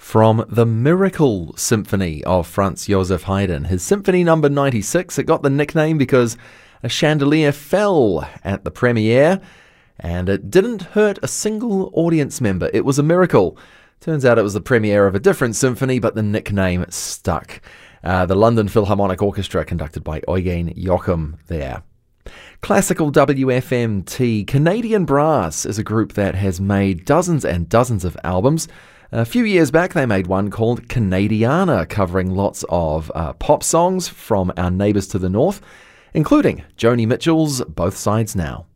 from the Miracle Symphony of Franz Joseph Haydn. His Symphony number 96, it got the nickname because a chandelier fell at the premiere and it didn't hurt a single audience member. It was a miracle. Turns out it was the premiere of a different symphony, but the nickname stuck. The London Philharmonic Orchestra, conducted by Eugen Joachim there. Classical WFMT. Canadian Brass is a group that has made dozens and dozens of albums. A few years back, they made one called Canadiana, covering lots of pop songs from our neighbours to the north, including Joni Mitchell's Both Sides Now.